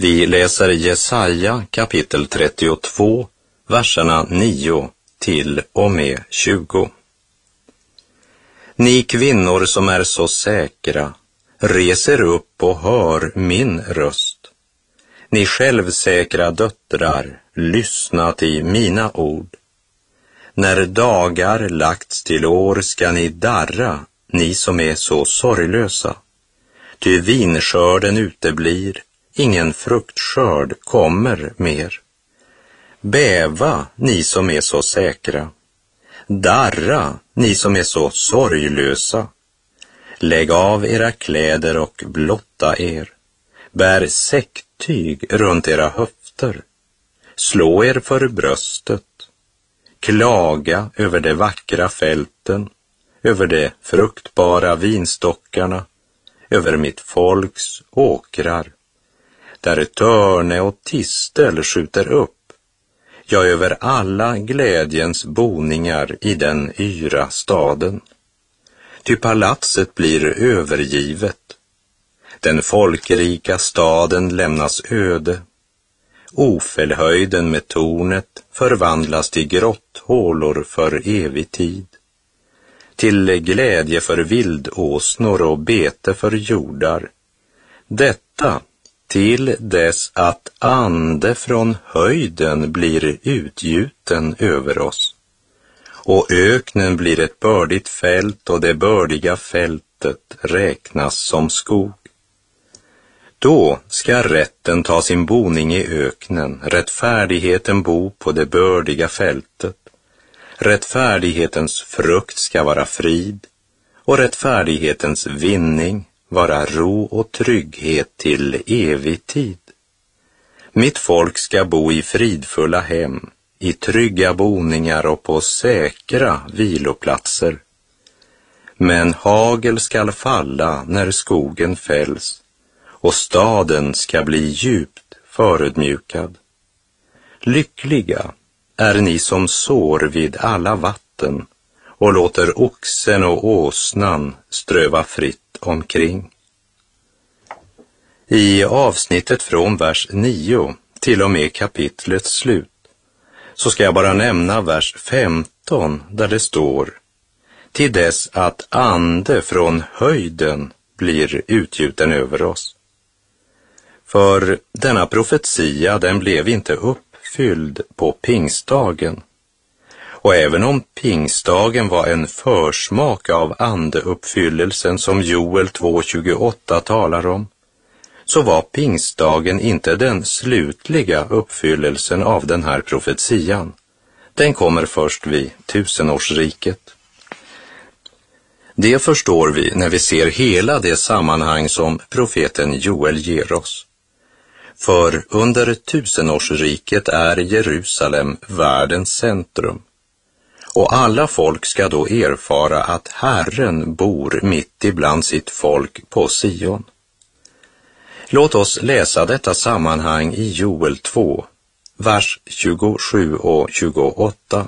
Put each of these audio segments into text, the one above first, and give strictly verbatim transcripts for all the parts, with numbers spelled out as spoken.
Vi läser Jesaja kapitel trettiotvå, verserna nio till och med tjugo. Ni kvinnor som är så säkra, reser upp och hör min röst. Ni självsäkra döttrar, lyssna till mina ord. När dagar lagts till år ska ni darra, ni som är så sorglösa. Ty vinskörden uteblir, ingen fruktskörd kommer mer. Bäva, ni som är så säkra. Darra, ni som är så sorglösa. Lägg av era kläder och blotta er. Bär säcktyg runt era höfter. Slå er för bröstet. Klaga över de vackra fälten, över de fruktbara vinstockarna, över mitt folks åkrar, där törne och tistel skjuter upp, ja, över alla glädjens boningar i den yra staden. Ty palatset blir övergivet, den folkrika staden lämnas öde, Ofällhöjden med tornet förvandlas till grotthålor för evig tid, till glädje för vildåsnor och bete för jordar. Detta till dess att ande från höjden blir utgjuten över oss, och öknen blir ett bördigt fält och det bördiga fältet räknas som skog. Då ska rätten ta sin boning i öknen, rättfärdigheten bo på det bördiga fältet. Rättfärdighetens frukt ska vara frid, och rättfärdighetens vinning vara ro och trygghet till evig tid. Mitt folk ska bo i fridfulla hem, i trygga boningar och på säkra viloplatser. Men hagel skall falla när skogen fälls, och staden ska bli djupt förödmjukad. Lyckliga är ni som sår vid alla vatten och låter oxen och åsnan ströva fritt omkring. I avsnittet från vers nio till och med kapitlets slut så ska jag bara nämna vers femton där det står: till dess att ande från höjden blir utgjuten över oss. För denna profetia, den blev inte uppfylld på pingstdagen. Och även om pingstdagen var en försmak av andeuppfyllelsen som Joel två tjugoåtta talar om, så var pingstdagen inte den slutliga uppfyllelsen av den här profetian. Den kommer först vid tusenårsriket. Det förstår vi när vi ser hela det sammanhang som profeten Joel ger oss. För under tusenårsriket är Jerusalem världens centrum. Och alla folk ska då erfara att Herren bor mitt ibland sitt folk på Sion. Låt oss läsa detta sammanhang i Joel två, vers tjugosju och tjugoåtta.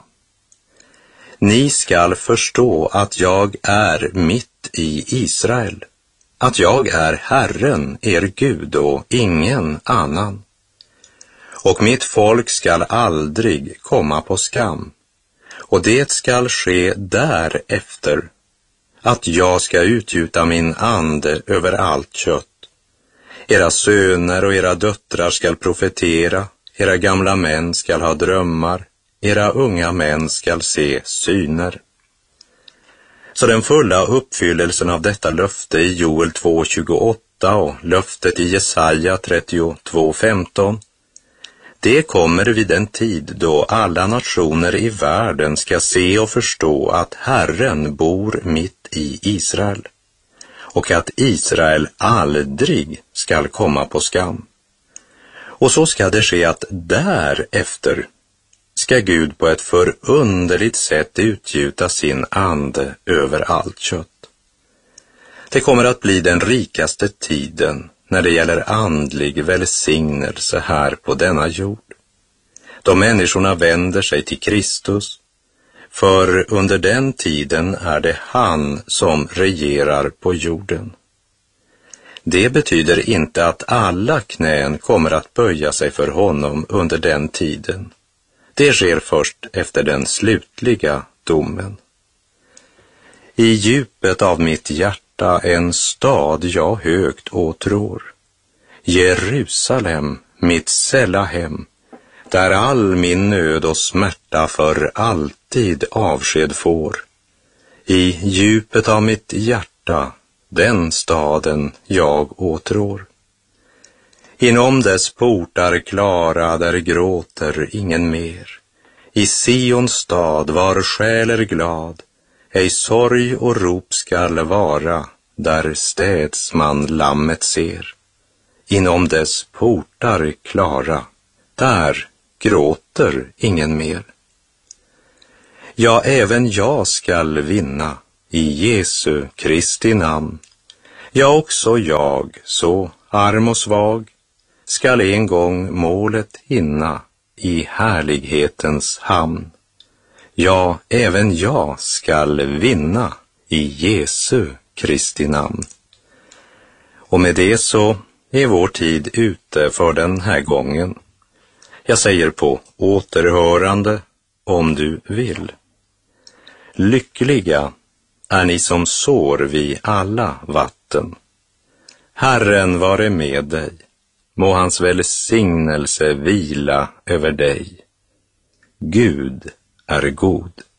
Ni skall förstå att jag är mitt i Israel, att jag är Herren, er Gud, och ingen annan. Och mitt folk skall aldrig komma på skam, och det skall ske därefter, att jag ska utgjuta min ande över allt kött. Era söner och era döttrar skall profetera, era gamla män skall ha drömmar, era unga män skall se syner. Så den fulla uppfyllelsen av detta löfte i Joel två tjugoåtta och löftet i Jesaja trettiotvå femton, det kommer vid den tid då alla nationer i världen ska se och förstå att Herren bor mitt i Israel, och att Israel aldrig skall komma på skam. Och så ska det ske att därefter ska Gud på ett förunderligt sätt utgjuta sin ande över allt kött. Det kommer att bli den rikaste tiden när det gäller andlig välsignelse här på denna jord. De människorna vänder sig till Kristus, för under den tiden är det han som regerar på jorden. Det betyder inte att alla knän kommer att böja sig för honom under den tiden. Det sker först efter den slutliga domen. I djupet av mitt hjärta en stad jag högt åtrår. Jerusalem, mitt sälla hem, där all min nöd och smärta för alltid avsked får. I djupet av mitt hjärta, den staden jag åtrår. Inom dess portar klara, där gråter ingen mer. I Sions stad var själ är glad, ej sorg och rop skall vara, där städs man lammet ser. Inom dess portar klara, där gråter ingen mer. Ja, även jag skall vinna i Jesu Kristi namn. Ja, också jag, så arm och svag, skall en gång målet hinna i härlighetens hamn. Ja, även jag skall vinna i Jesu Kristi namn. Och med det så är vår tid ute för den här gången. Jag säger på återhörande om du vill. Lyckliga är ni som sår vid alla vatten. Herren vare med dig, må hans välsignelse vila över dig. Gud är god.